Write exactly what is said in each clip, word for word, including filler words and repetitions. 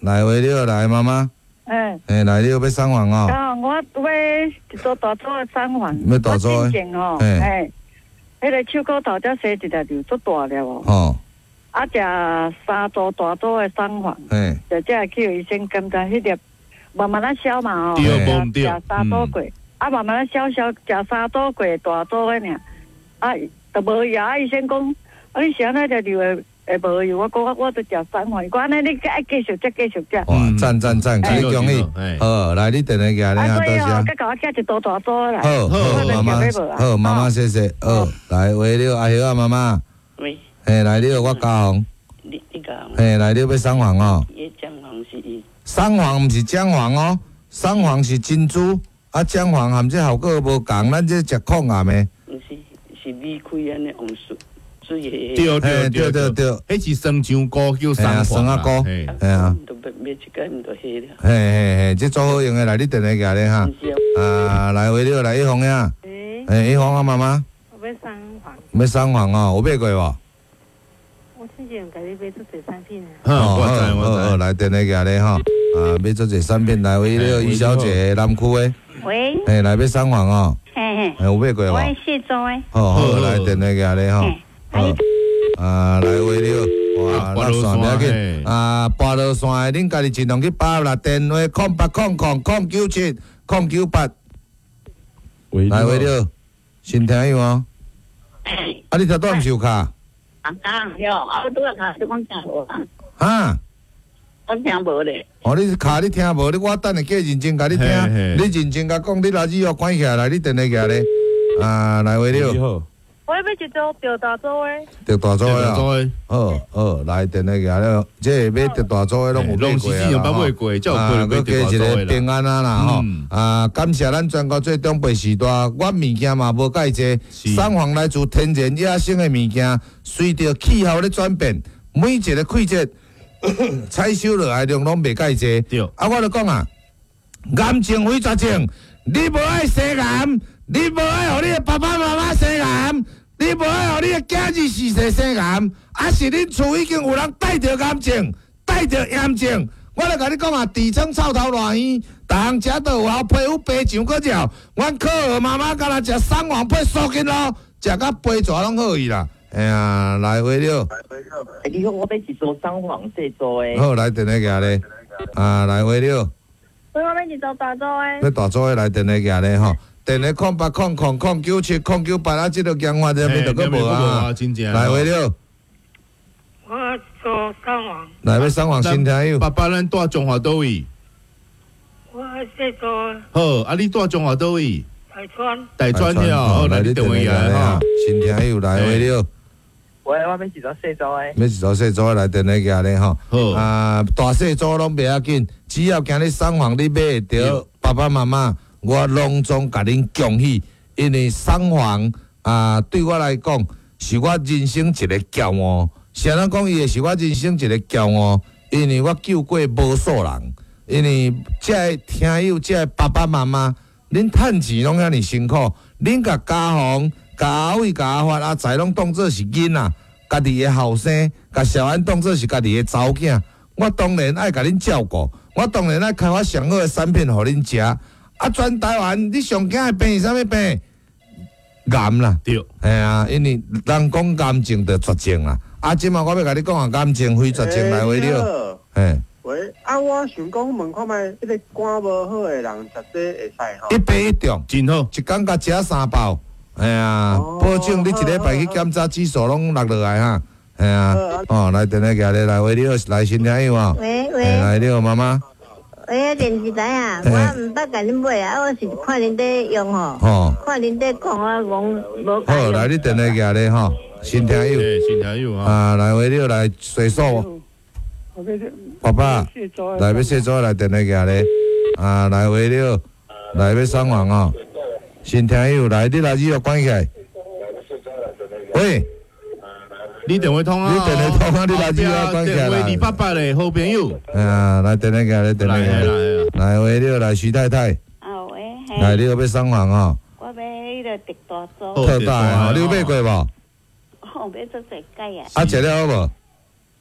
来话了，来妈妈。 嗯。 诶，来了要送房哦。 啊，我要一座大座的送房。 要大座的。 我进前哦，诶，迄个手骨头才生一粒就足大了哦。哦。啊，食三座大座的送房。嗯。就这去医生检查，迄粒慢慢啊消嘛哦。 对对。 食三座过，啊慢慢啊消消，食三座过大座的尔。啊，都无药，啊医生讲，啊你想那只就会会无药，我讲我我都食送房，我安尼你爱继续食继续食。 哇，赞赞赞，给你恭喜。好，来你电话给阿玲啊，多谢。 啊，再给我寄一多大座来。 好好，妈妈，好妈妈，谢谢。好，来话了，阿晓啊，妈妈。 喂。 嘿，来了，我嘉宏。 你你嘉宏。 嘿，来了要送房哦。 伊姜黄是伊。 送房毋是姜黄哦，送房是珍珠，啊姜黄含这效果无共，咱这食抗癌的。 毋是，是米开安尼红素。 对对对对对，迄是生姜菇叫生生啊菇， 系啊。都买买一个唔就黑了。 嘿嘿嘿，这做好用的来，你电话给咧哈。啊，来话了，来一红呀。诶，一红啊，妈妈。 我要送房。 要送房哦，有买过无？ 我之前甲你买做这产品啊。好，我知我知。 来电话给咧哈。啊，买做这产品来，话了，于小姐，南区的。 喂。 诶，来要送房哦。 嘿嘿。 有买过无？ 我卸妆诶。 好好，来电话给咧哈。好，啊，来话了，哇，落线不要紧，啊，跋落线的，恁家己尽量去拨啦，电话空八空空空九七空九八，来话了，先听有哦。啊，你头拄毋是有卡？ 啊，有，啊，我拄个卡，你讲听无啊？ 哈？ 我听无咧。 哦，你卡你听无？你我等下计认真甲你听，你认真甲讲，你垃圾要关起来，来，你电话下咧，啊，来话了。 我要一座着大座的， 着大座的啊！好好，来电话个了，这买着大座的拢有买过啊！啊，佮加一个平安啊啦吼！啊，感谢咱全国最长辈时代，我物件嘛无介济，送房来自天然野生的物件，随着气候咧转变，每一个季节采收落来量拢袂介济。啊，我就讲啊，癌症非绝症，你无爱生癌，你无爱互你的爸爸妈妈生癌。你无爱互你的囝儿四世生癌，还是恁厝已经有人带着癌症、带着炎症？我来甲你讲啊，地青臭头烂圆，逐项食倒有效，皮肤白上搁照。阮可儿妈妈敢若食送黄配素筋咯，食到皮蛇拢好去啦。哎呀，来回了。 你好，我要一座送黄细座的。 好，来电话夹咧。啊，来回了。 我要一座大座的。 要大座的来电话夹咧吼。电话空八空空空九七空九八啊，这个电话这边就搁无啊。来回了。 我做送房。 来要送房新听友。 爸爸，咱住中华倒位。 我在做。 好，啊，你住中华倒位。 台川。 台川了，好，来你电话来哈。 新听友来回了。 喂，我要一座细座的。 要一座细座来电话夹咧吼。好。啊，大细座拢袂要紧，只要今日送房你买着爸爸妈妈。我隆重甲恁恭喜，因为送房啊，对我来讲是我人生一个骄傲。谁人讲伊也是我人生一个骄傲？因为我救过无数人，因为这听友、这爸爸妈妈，恁趁钱拢遐尼辛苦，恁甲家访、甲阿伟、甲阿发、阿财拢当做是囡仔，家己的后生，甲小安当做是家己的查某囝。我当然爱甲恁照顾，我当然爱开发上好的产品互恁食。啊！全台湾，你上惊的病是啥物病？癌啦， 对， 哎呀，因为人讲癌症就绝症啦。啊，即嘛我要甲你讲啊，癌症非绝症来话了。嘿， 喂，啊，我想讲问看卖，迄个肝无好的人食这会使吼？ 一杯一中， 真好， 一工甲食三包。哎呀，保证你一礼拜去检查指数拢落落来哈。哎呀，哦，来电话寄咧，来话了，来新听友啊。 喂喂。 来了，妈妈。 哎，电视台啊，我毋捌甲恁买啊，我是看恁在用吼，哦、看恁在讲啊，讲无。 好，来你电话寄咧吼，新听友， 新听友啊， 啊，来为了来洗手，爸爸，来要洗手来电话寄咧，啊，来为了来要送房哦，新听友来，你垃圾要关起来，喂。 你电话通啊！ 你电话通啊！你垃圾要关起来啦！ 电话你爸爸嘞，好朋友。 哎呀，来电话给来，电话给来，来喂，你来徐太太。 啊喂。 来，你要送房哦。 我买迄个特大座。 特大哦，你有买过无？ 我买做一届啊。 啊，食了好无？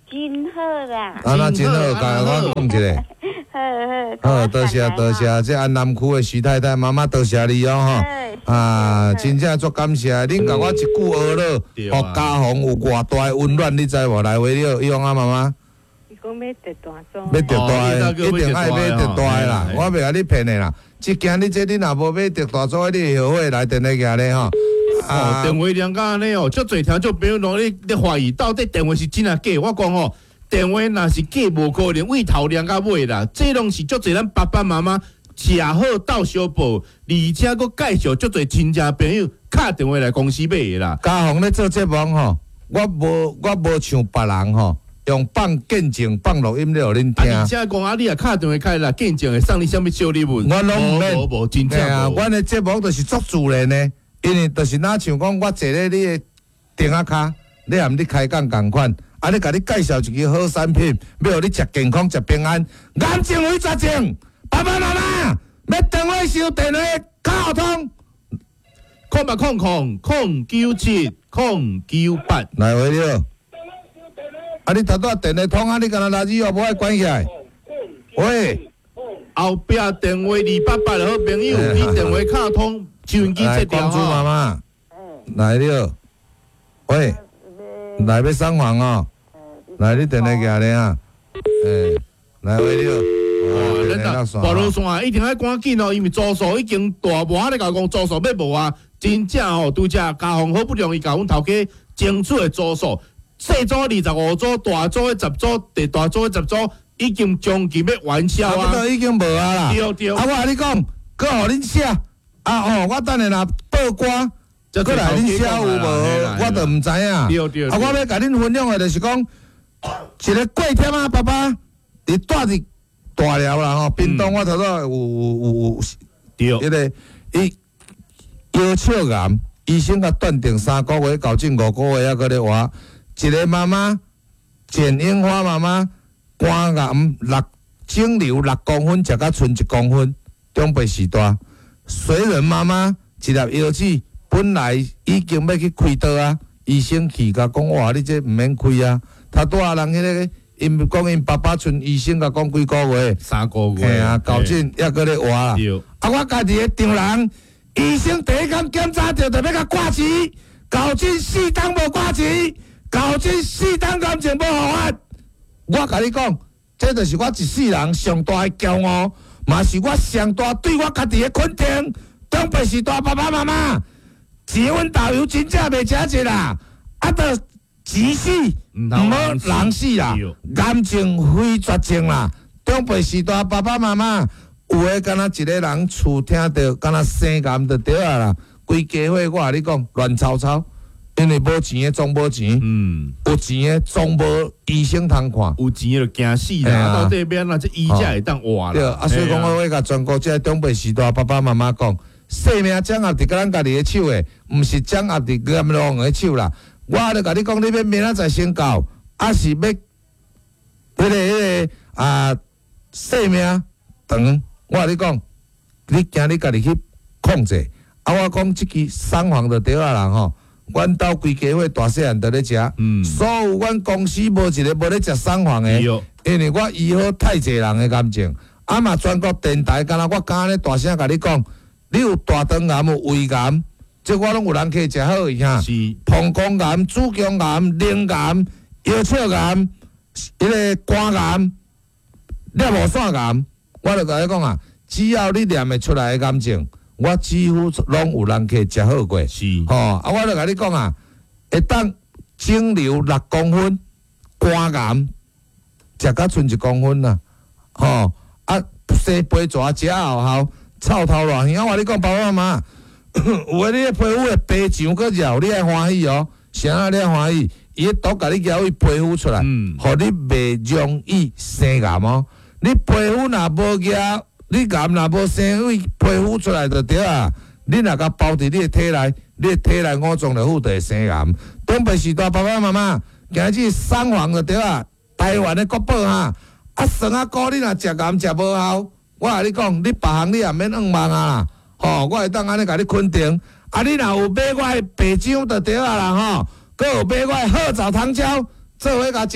真好啦！ 啊，那真好，甲我讲一下。 好好， 好，多谢多谢，这安南区的徐太太妈妈，多谢你哦吼。啊，真正足感谢，恁甲我一句话了，互家风有偌大的温暖，你知无？来回了，用啊妈妈。 伊讲要得大庄， 要得大的，一定爱买得大的啦，我袂甲你骗的啦。即件你这你若无买得大庄，你后悔来电来个咧吼。 哦，电话量甲安尼哦，足侪听众朋友拢咧咧怀疑，到底电话是真啊假？我讲吼，电话若是假，无可能为头量甲尾啦，这拢是足侪咱爸爸妈妈食好到小报，而且佫介绍足侪亲戚朋友敲电话来公司买的啦。 家宏咧做节目吼，我无我无像别人吼，用放见证、放录音咧，互恁听。 而且讲啊，你若敲电话开啦，见证会送你啥物小礼物？ 我拢无无无，真正无。 阮的节目就是足自然的。因为就是哪像讲，我坐咧你的顶仔骹，你含你开讲共款，啊，你甲你介绍一支好产品，要互你食健康、食平安。眼睛为绝症，爸爸妈妈要电话收电话卡通， 空八空空空九七空九八。 来回了。啊，你头拄电话通啊，你敢若垃圾哦，无爱关起来。喂， 后壁电话二八八的好朋友，你电话卡通。收音机切掉哈！公主妈妈，来了，喂，来要送房哦，来你电话拿咧啊，诶，来喂了， 哇，咱大大路线一定要赶紧哦，因为租数已经大无咧甲讲租数要无啊，真正哦，拄只家风好不容易甲阮头家争取的租数，细组二十五组，大组的十组，第大组的十组已经将近要完销啊， 差不多已经无啊啦， 对对， 啊，我甲你讲，搁互恁写。啊哦，我等下若报歌，过来恁写有无？我都毋知影。 对对。 啊，我要甲恁分享的就是讲，一个过天啊，爸爸，伊住伫大寮啦吼，屏东我头拄有有有有，迄个伊腰鞘癌，医生甲断定三个月到近五个月还搁咧活。一个妈妈，简樱花妈妈，肝癌六肿瘤六公分，食甲剩一公分，中背时大。随人妈妈一粒药剂，本来已经要去开刀啊，医生去甲讲，哇，你这毋免开啊。他多少人迄个，因讲因爸爸剩医生甲讲几个月， 三个月， 嘿啊，到阵还搁咧活啦。啊，我家己个丈人，医生第一工检查着，就要甲挂齿，到阵四档无挂齿，到阵四档感情无好发。我甲你讲，这就是我一世人上大的骄傲。嘛是我上大对我家己的肯定，长辈是大爸爸妈妈，钱阮导游真正袂食济啦，啊，得钱死，毋好人死啦，癌症非绝症啦，长辈是大爸爸妈妈，有诶敢若一个人厝听到敢若生癌就对啊啦，规家伙我甲你讲乱糟糟。因为无钱的总无钱，嗯，有钱的总无医生通看， 有钱就惊死啦！到底边啊，这医才会当活啦。 对，啊，所以讲我要甲全国这些长辈时代爸爸妈妈讲，生命掌握伫咱家己的手诶，毋是掌握伫阎罗王的手啦。我咧甲你讲，你要明仔载先到，啊是要迄个迄个啊生命长，我甲你讲，你惊你家己去控制。啊，我讲即支送房就对啊人吼。阮兜规家伙大细汉都咧食，嗯、所有阮公司无一个无咧食送房的，因为我医好太济人的癌症。啊嘛，全国电台敢若我敢咧大声甲你讲，你有大肠癌、有胃癌，即我拢有人可以食好伊哈。膀胱癌、子宫癌、淋癌、腰鞘癌、迄个肝癌、尿无腺癌，我就甲你讲啊，只要你念会出来的癌症。我几乎拢有人去食好过， 是吼、哦、啊！我就甲你讲啊，会当肿瘤六公分，肝癌食甲剩一公分啦，吼、哦、啊！生肥蛇食后后，臭头乱香。我你讲爸爸妈妈，有诶，你诶皮肤会白上个绕，你爱欢喜哦，啥你爱欢喜？伊迄毒甲你咬伊皮肤出来，嗯，互你袂容易生癌哦。你皮肤若无咬。你癌若无生为皮肤出来就对啊！你若甲包伫你的体内，你的体内五脏六腑就会生癌。长辈时代爸爸妈妈，今日送房就对啊！台湾的国宝哈，啊酸啊膏你若食癌食无效，我甲你讲，你别行你也免冤枉啊啦！吼，我会当安尼甲你肯定。啊，你若有买我的白姜就对啊啦吼，佮有买我的褐枣糖胶做伙甲食，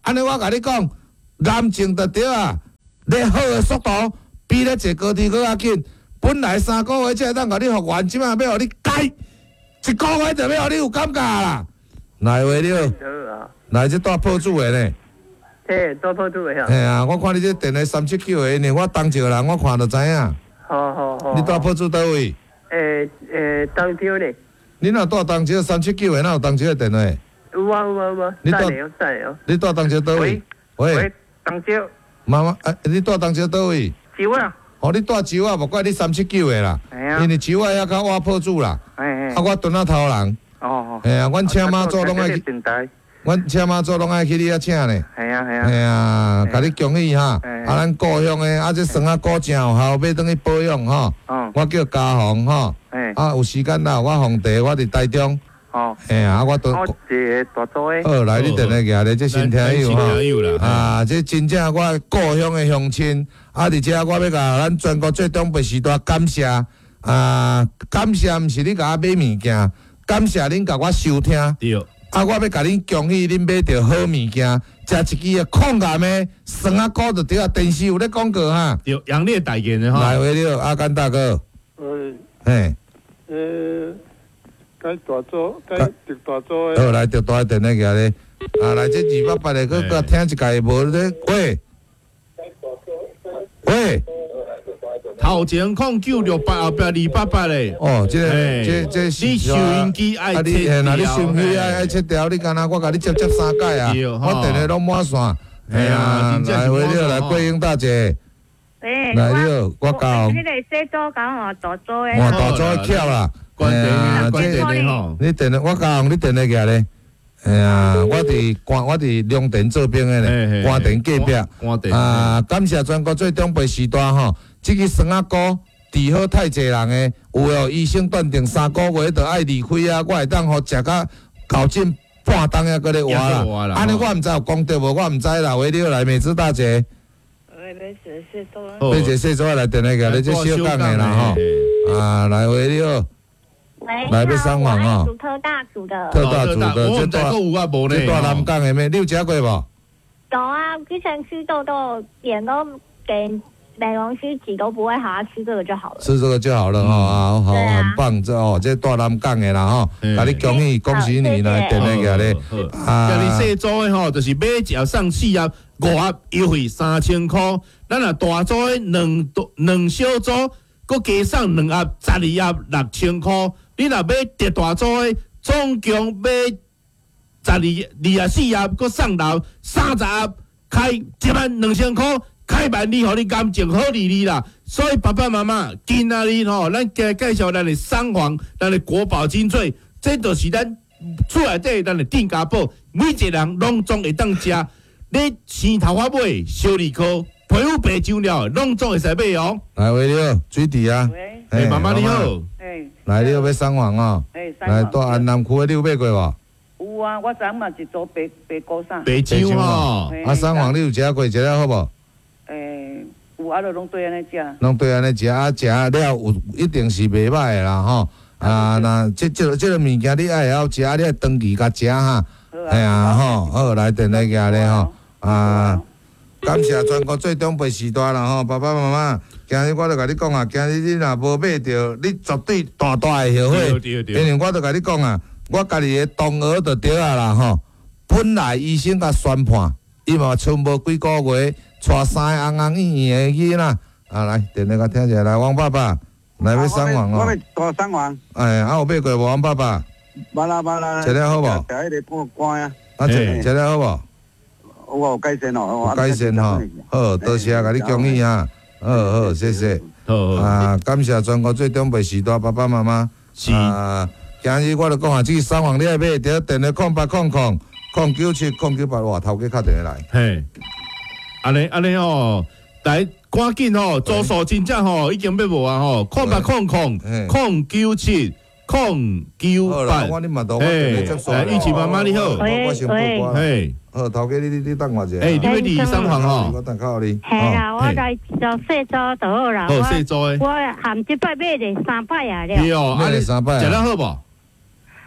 安尼我甲你讲，男性就对啊，你好的速度比咧坐高铁搁较紧。本来三个月才会当甲你复原，即摆要互你改，一个月就要互你有感觉啦。来话了，来这带破主的呢。 嘿，带破主的啊。 嘿啊，我看你这电话三七九的呢，我当一个人我看就知影。 好好好。 你带破主倒位？ 诶诶，当朝呢？ 你若带当朝三七九的，哪有当朝的电话？ 有啊有啊有啊。你带哦带哦。 你带当朝倒位？ 喂。喂，当朝。 妈妈，啊，你带当朝倒位？ 朝啊。 哦，你带招啊，无怪你三七九的啦，因为招啊遐较挖破主啦，啊我蹲仔头人，哦，嘿啊，阮请妈祖拢爱去，阮请妈祖拢爱去你遐请呢， 系啊系啊， 嘿啊，甲你恭喜哈，啊咱故乡的啊这笋啊果真有效，要等去保养吼，我叫嘉宏吼，啊有时间啦，我皇帝我伫台中。哦，嘿啊，我都好来，你电话举咧，这新听友吼，啊，这真正我故乡的乡亲，啊，而且我要甲咱全国最长辈时代感谢，啊，感谢毋是你甲我买物件，感谢恁甲我收听，对，啊，我要甲恁恭喜恁买着好物件，食一支的抗癌的酸啊膏就对啊，电视有咧广告哈， 对，杨烈代言的哈， 来回了，阿甘大哥， 呃， 嘿， 呃。该大组，该着大组的。好，来着大电话举咧，啊，来这二百八的，佮佮听一届无咧，喂，喂， 头前控九六八，后壁二八八咧。 哦，这个，这这是你收音机爱切掉， 那你收音机爱爱切掉，你干那我甲你接接三届啊，我电话拢满线。哎呀，来回了，来桂英大姐。 来了，我讲。 你来洗澡讲换大组的。 换大组的巧啦。 关电话，关电话吼！ 你电话，我讲你电话举咧。哎呀，我伫关，我伫龙田做兵的咧，关田隔壁。啊，感谢全国最长辈时代吼，这个酸啊膏治好太济人的，有哦，医生断定三个月就爱离开啊，我会当互食到搞进半冬也搁咧活啦。安尼我毋知有功德无，我毋知啦。为了来美姿大姐。要一细组来电话举咧，这小讲的啦吼。啊，来为了。来要送房哦， 特大组的， 特大组的，这大这大南港的咩？你有食过无？ 有啊，之前吃豆豆点都给美容师挤都不会，好啊，吃这个就好了。 吃这个就好了哈，啊，好，很棒，这哦，这大南港的啦哈，甲你恭喜恭喜你来电话举咧， 啊，叫你细组的吼，就是买一盒送四盒，五盒优惠三千块，咱若大组的两两小组，搁加送两盒十二盒六千块。你若买特大组的，总共买十二二啊四盒，搁送到三十盒，开一万两千块，开万你互你感情好利利啦。所以爸爸妈妈，今仔日吼，咱加介绍咱的三黄，咱的国宝精粹，这就是咱厝内底咱的定家宝，每一个人拢总会当食。你生头发尾、小儿科、皮肤白肿了，拢总会使买哦。 来，喂你好，水弟啊。 哎，妈妈你好。 来，你要买三黄哦。来，到安南区的你有买过无？有啊，我昨嘛一组白白果啥。 白酒哦。 啊，三黄你有食过？食了好无？ 诶，有啊，就拢对安尼食。 拢对安尼食啊，食了有一定是袂歹的啦吼。啊，那这这这个物件你爱晓食，你爱长期甲食哈。哎呀吼，好来电话举咧吼。啊，感谢全国最长辈时代啦吼，爸爸妈妈。今日我著甲你讲啊，今日你若无买着，你绝对大大会后悔。因为我著甲你讲啊，我家己的同学就对啊啦吼。本来医生甲宣判，伊嘛剩无几个月，带三个红红圆圆的囡仔。啊，来电话甲听者来，王爸爸，来要送王哦。 我要大送王。 哎，啊有买过无，王爸爸？ 捌啦捌啦。 食了好无？ 食迄个半罐啊。 啊，食食了好无？ 我有改善哦。 有改善吼，好，多谢甲你恭喜啊！好好，谢谢。好好啊，感谢全国最长辈时代爸爸妈妈。是啊，今日我著讲啊，这三黄你爱买，着电话空八空空空九七空九八，哇，头家敲电话来。嘿， 安尼安尼哦，来赶紧吼，组数真正吼已经要无啊吼，空八空空空九七空九八。 我你嘛到我电话接收。 来，玉琪妈妈你好。 我先报挂。嘿。好，头家你你你等我者。 诶，你要离三行吼？ 我等靠你。 系啦，我来做细组就好啦。 好，细组诶。 我含即摆买了三摆啊了。 对哦， 买了三摆。 食了好无？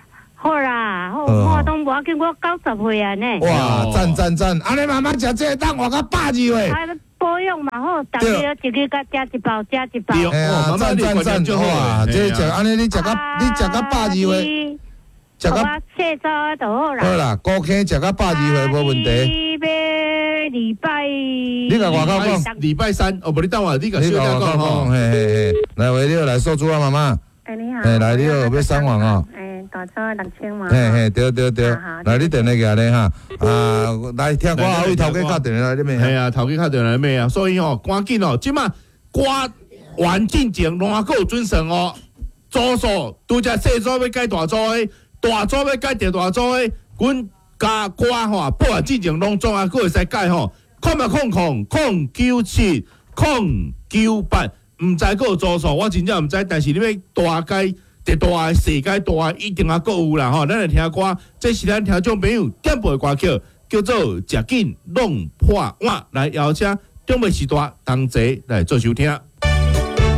好啦，好，我都无要紧，我九十岁啊呢。 哇，赞赞赞！安尼慢慢食这个当活到百二岁。 保养嘛好，逐日一日甲食一包，食一包。 哎呀，赞赞赞！哇，这食安尼你食到你食到百二岁，食到细早就好啦。 好啦，高坑食到百二岁无问题。 礼拜， 你甲外口讲， 礼拜三哦，无你等我，你甲小弟讲吼。 嘿嘿嘿，来喂，你好，来寿珠啊，妈妈。 哎，你好。 哎，来，你好，要送黄哦。 哎，大车六千嘛。 嘿嘿，对对对。来，你电话过来哈。啊，来听歌啊，位头家敲电话来，你咩？ 系啊，头家敲电话来咩啊？所以吼，赶紧哦，即马歌完进前，两个有准绳哦。组数拄只细组要改大组的，大组要改第大组的，阮加歌吼，不管进前拢总啊，佫会使改吼。空嘛空空空九七空九八。唔知佫有组数，我真正唔知，但是你要大改、特大个、细改大个，一定啊佫有啦吼。咱来听歌，这是咱听众朋友点播歌曲，叫做《食紧弄破碗》，来邀请中卫时代同齐来做收听。